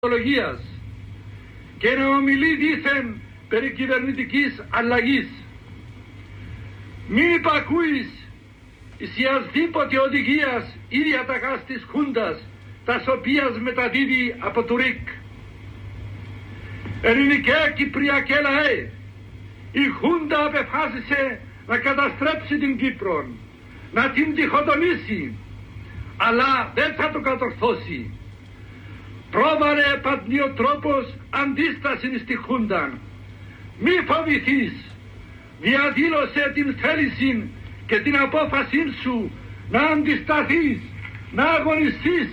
και να ομιλεί δήθεν περί κυβερνητικής αλλαγής. Μην υπακούεις εις ιασδήποτε οδηγίας ή διαταγάς της Χούντας, τας οποίας μεταδίδει από το ΡΙΚ. Ελληνικέ Κυπριακέ λαέ, η Χούντα απεφάσισε να καταστρέψει την Κύπρο, να την διχοτομήσει, αλλά δεν θα το κατορθώσει. Πρόβαρε παντιοτρόπος αντίσταση στη Χούντα. Μη φοβηθείς, διαδήλωσε την θέληση και την απόφαση σου να αντισταθείς, να αγωνιστείς.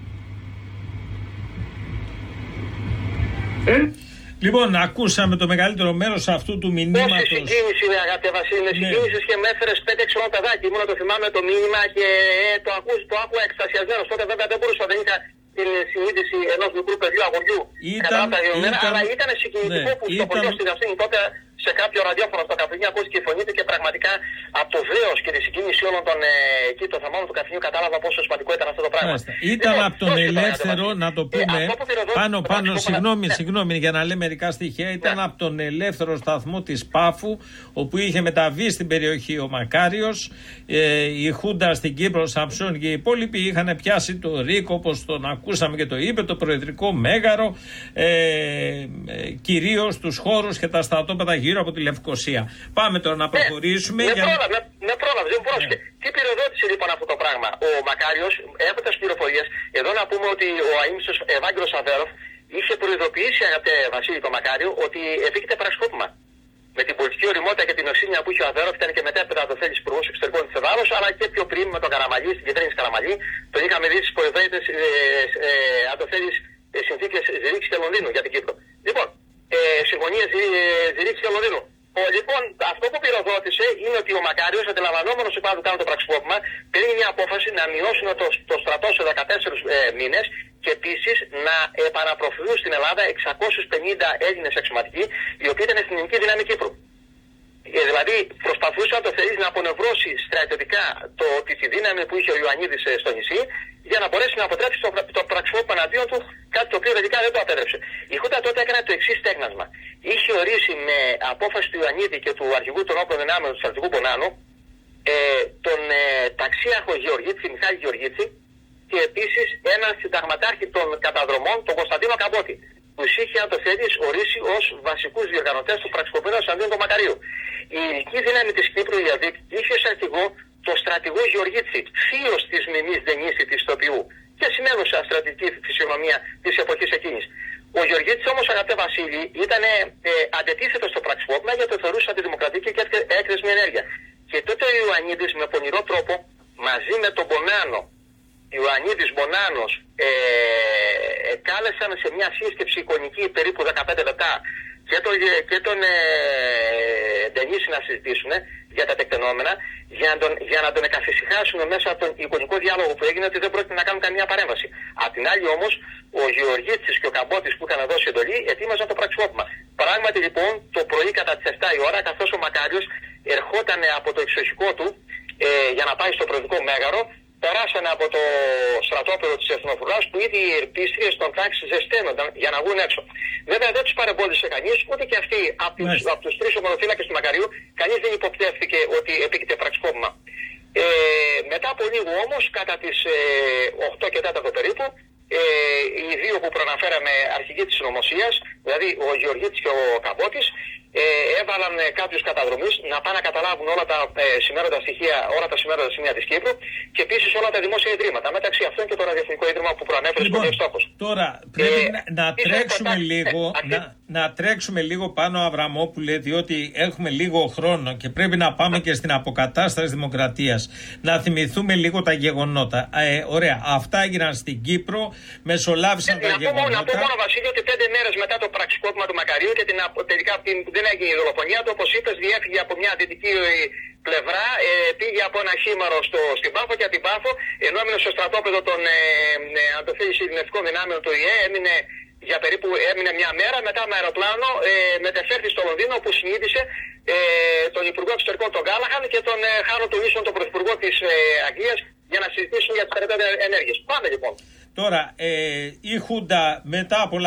Λοιπόν, ακούσαμε το μεγαλύτερο μέρος αυτού του μηνύματος. Πόση συγκίνηση, αγαπητέ Βασίλη, με συγκίνησες και με έφερες 5-6 χρονών παιδάκι. Ήμουν το θυμάμαι το μήνυμα και το άκουγα εκστασιασμένος. Τότε βέβαια δεν μπορούσα, δεν είχα την συνείδηση ενός μικρού παιδιού αγοριού. Αλλά ήταν συγκινητικό που στο χωριό στη Δαυσίνη τότε σε κάποιο ραδιόφωνο στο καφενείο ακούστηκε η φωνή του και πραγματικά από το δέος και τη συγκίνηση όλων των εκεί των θαμάτων του καφενείου κατάλαβα πόσο σημαντικό ήταν αυτό το πράγμα. Ήταν από τον ελεύθερο, να το πούμε, πάνω, συγγνώμη για να λέμε μερικά στοιχεία, ήταν από τον ελεύθερο σταθμό της Πάφου, όπου είχε μεταβεί στην περιοχή ο Μακάριος, η Χούντα στην Κύπρο, Σαμψόν και οι υπόλοιποι είχαν πιάσει το ΡΙΚ, όπως τον ακούσαμε και το είπε, το προεδρικό μέγαρο, κυρίως τους χώρους και τα στρατόπεδα γύρω από τη Λευκοσία. Πάμε τώρα να προχωρήσουμε. Με πρόλαβε, δεν μπορώ. Τι πυροδότησε λοιπόν αυτό το πράγμα? Ο Μακάριος, έχοντας πληροφορίες, εδώ να πούμε ότι ο αείμνηστος Ευάγγελος Αβέροφ είχε προειδοποιήσει, αγαπητέ Βασίλη, το Μακάριο, ότι επίκειται πραξικόπημα. Με την πολιτική οριμότητα και την οξύνια που είχε ο Αβέροφ, ήταν και μετέπειτα το θέλει υπουργός εξωτερικών της Ελλάδος, αλλά και πιο πριν με τον Καραμαλή, στην κυβέρνηση Καραμαλή, τον είχαμε δει στις προεδρεύτες, αν το θέλει, συνθήκες Ζηρίξης και Λονδίνου για την Κύπρο. Λοιπόν, συμφωνίες Ζηρίξης και Λονδίνου. Λοιπόν, αυτό που πυροδότησε είναι ότι ο Μακάριος, αντιλαμβανόμενος ότι πάνω κάνουν το πραξικόπημα, πήρε μια απόφαση να μειώσουν το στρατό σε 14 μήνες και επίσης να επαναπροφυλούν στην Ελλάδα 650 Έλληνες αξιωματικοί, οι οποίοι ήταν στην ελληνική δύναμη Κύπρου. Δηλαδή προσπαθούσε να το θέλει να απονευρώσει στρατιωτικά τη δύναμη που είχε ο Ιωαννίδης στο νησί για να μπορέσει να αποτρέψει το πραξικόπημα εναντίον του, κάτι το οποίο τελικά δεν το απέδρεψε. Η Χούντα τότε έκανε το εξής τέκνασμα. Είχε ορίσει με απόφαση του Ιωαννίδη και του αρχηγού των όπλων δυνάμεων του στρατηγού Μπονάνου τον ταξίαρχο Γεωργίτση, Μιχάλη Γεωργίτση, και επίσης έναν συνταγματάρχη των καταδρομών, τον Κωνσταντίνο Καμπότη. Τους είχε, αν το θέλεις, ορίσει ως βασικούς διοργανωτές του πραξικοπήματος αντίον του Μακαρίου. Η ελληνική δύναμη της Κύπρου, η ΑΔΙΚ, είχε ως αρχηγό το στρατηγό Γεωργίτση, θείος της μνημής Δενίση της Τοπιού και σημαίνουσα στρατηγική φυσιογνωμία της εποχής εκείνης. Ο Γεωργίτης όμως, αγαπητέ Βασίλη, ήταν αντετίθετος στο πραξικόπημα γιατί το θεωρούσε αντιδημοκρατική και έκρησμη ενέργεια. Και τότε ο Ιωαννίδης με πονηρό τρόπο, μαζί με τον Μπονάνο, Ιωαννίδης Μπονάνος, κάλεσαν σε μια σύσκεψη εικονική περίπου 15 λεπτά και τον Ντενίση να συζητήσουν για τα τεκτενόμενα, για να τον εκαθησυχάσουν μέσα από τον εικονικό διάλογο που έγινε ότι δεν πρόκειται να κάνουν καμία παρέμβαση. Απ' την άλλη όμως, ο Γεωργίτσης και ο Καμπότης που είχαν δώσει εντολή ετοίμαζαν το πραξικόπημα. Πράγματι λοιπόν, το πρωί κατά τις 7 η ώρα, καθώς ο Μακάριος ερχόταν από το εξοχικό του για να πάει στο προεδρικό μέγαρο, περάσανε από το στρατόπεδο της Εθνοφρουράς που ήδη οι ερπίστριες των τάξης ζεσταίνονταν για να βγουν έξω. Βέβαια δεν τους παρεμπόδισε κανείς, ούτε και αυτοί από τους τρεις ομαδοφύλακες του Μακαρίου, κανείς δεν υποπτεύθηκε ότι επίκειται πραξικόπημα. Μετά από λίγο όμως, κατά τις 8 και 4 περίπου, οι δύο που προαναφέραμε αρχηγοί της συνωμοσίας, δηλαδή ο Γεωργίτης και ο Καμπότης, έβαλαν κάποιους καταδρομείς να πάνε να καταλάβουν όλα τα σημέροντα στοιχεία, όλα τα σημέροντα σημεία της Κύπρου και επίσης όλα τα δημόσια ιδρύματα. Μεταξύ αυτών και το ραδιοφωνικό ίδρυμα που προανέφερε ο κ. Στόχος. Τώρα πρέπει να τρέξουμε λίγο πάνω, Αβραμόπουλε, διότι έχουμε λίγο χρόνο και πρέπει να πάμε και στην αποκατάσταση δημοκρατίας. Να θυμηθούμε λίγο τα γεγονότα. Ωραία, αυτά έγιναν στην Κύπρο, μεσολάβησαν τα γεγονότα. Να πω μόνο, Βασίλη, ότι 5 μέρες μετά το πραξικόπημα του Μακαρίου και τελικά δεν έγινε η δολοφονία του, όπως είπες, διέφυγε από μια δυτική πλευρά, πήγε από ένα χήμαρο στην Πάφο και από την Πάφο, ενώ έμεινε στο στρατόπεδο των ειρηνευτικών δυνάμεων του ΙΕ, έμεινε μια μέρα, μετά με αεροπλάνο μετεφέρθη στο Λονδίνο, όπου συνείδησε τον Υπουργό Εξωτερικών τον Γκάλαχαν και τον Χάρο του Ίσον, τον Πρωθυπουργό της Αγγλίας, για να συζητήσουν για τις περαιτέρω ενέργειες. Πάμε λοιπόν. Τώρα, η Χούντα μετά από